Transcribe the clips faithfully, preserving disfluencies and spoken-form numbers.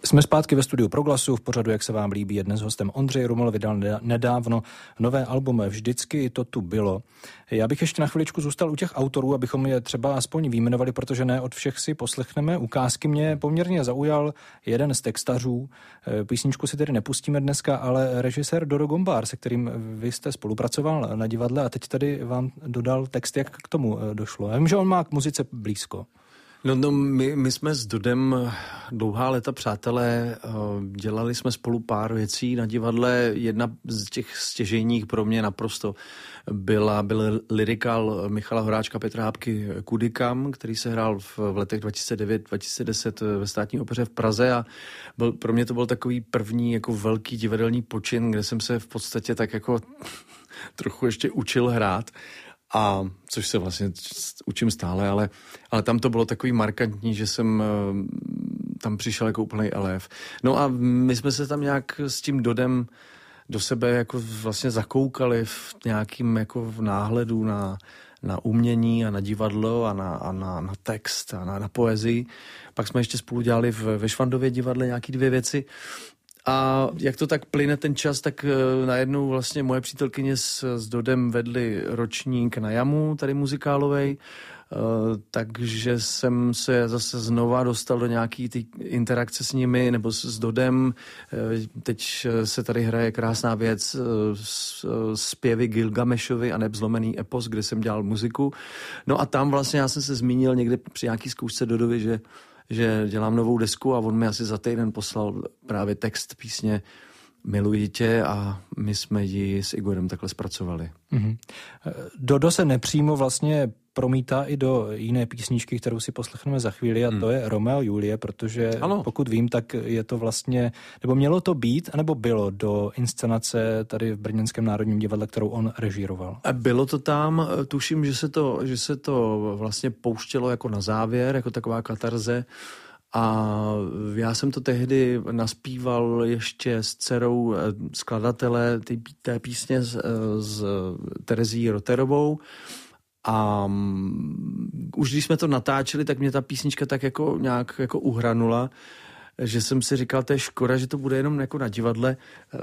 Jsme zpátky ve studiu Proglasu v pořadu, jak se vám líbí. Je dnes hostem Ondřej Ruml, vydal nedávno nové album Vždycky to tu bylo. Já bych ještě na chviličku zůstal u těch autorů, abychom je třeba aspoň vyjmenovali, protože ne od všech si poslechneme ukázky. Mě poměrně zaujal jeden z textařů. Písničku si tedy nepustíme dneska, ale režisér Dodo Gombár, se kterým vy jste spolupracoval na divadle a teď tady vám dodal text, jak k tomu došlo. Já vím, že on má k muzice blízko. No, no my, my jsme s Dodem dlouhá léta přátelé, dělali jsme spolu pár věcí na divadle. Jedna z těch stěžejních pro mě naprosto byla, byl lyrikál Michala Horáčka, Petra Hápky Kudikam, který se hrál v, v letech dva tisíce devět dva tisíce deset ve Státní opeře v Praze a byl, pro mě to byl takový první jako velký divadelní počin, kde jsem se v podstatě tak jako trochu ještě učil hrát. A což se vlastně učím stále, ale, ale tam to bylo takový markantní, že jsem uh, tam přišel jako úplnej elév. No a my jsme se tam nějak s tím Dodem do sebe jako vlastně zakoukali v nějakým jako v náhledu na, na umění a na divadlo a na, a na, na text a na, na poezii. Pak jsme ještě spolu dělali v, ve Švandově divadle nějaký dvě věci. A jak to tak plyne ten čas, tak uh, najednou vlastně moje přítelkyně s, s Dodem vedli ročník na Jamu, tady muzikálovej, uh, takže jsem se zase znova dostal do nějaký ty interakce s nimi, nebo s, s Dodem. Uh, teď se tady hraje krásná věc, uh, s, uh, zpěvy Gilgamešovi a neb zlomený epos, kde jsem dělal muziku. No a tam vlastně já jsem se zmínil někde při nějaký zkoušce Dodovi, že že dělám novou desku a on mi asi za týden poslal právě text písně Miluji tě a my jsme ji s Igorem takhle zpracovali. Mm-hmm. Dodo se nepřímo vlastně promítá i do jiné písničky, kterou si poslechneme za chvíli a hmm. to je Romeo a Julie, protože ano. Pokud vím, tak je to vlastně, nebo mělo to být, anebo bylo do inscenace tady v Brněnském národním divadle, kterou on režíroval. A bylo to tam, tuším, že se to, že se to vlastně pouštělo jako na závěr, jako taková katarze. A já jsem to tehdy naspíval ještě s dcerou skladatele té, té písně s, s Terezí Roterovou. A um, už když jsme to natáčeli, tak mě ta písnička tak jako nějak jako uhranula, že jsem si říkal, to je škoda, že to bude jenom jako na divadle.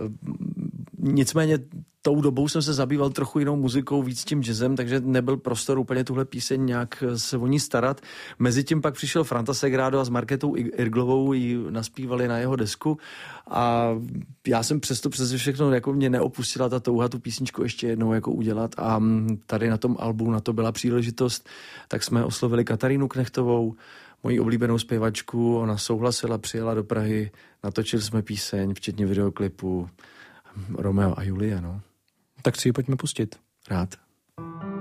Nicméně tou dobou jsem se zabýval trochu jinou muzikou, víc tím jazzem, takže nebyl prostor úplně tuhle píseň nějak se o ní starat. Mezitím pak přišel Franta Segrado a s Markétou Irglovou ji naspívali na jeho desku a já jsem přesto přes všechno jako mě neopustila ta touha tu písničku ještě jednou jako udělat a tady na tom albu na to byla příležitost, tak jsme oslovili Katarínu Knechtovou, moji oblíbenou zpěvačku, ona souhlasila, přijela do Prahy, natočili jsme píseň, včetně videoklipu Romeo a Julie, no. Tak si ji pojďme pustit. Rád.